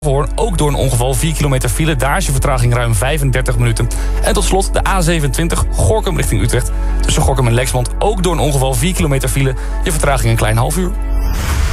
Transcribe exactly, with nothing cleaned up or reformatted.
Hoorn ook door een ongeval, vier kilometer file. Daar is je vertraging ruim vijfendertig minuten. En tot slot de A zevenentwintig, Gorinchem richting Utrecht. Tussen Gorinchem en Lexmond ook door een ongeval, vier kilometer file. Je vertraging een klein half uur.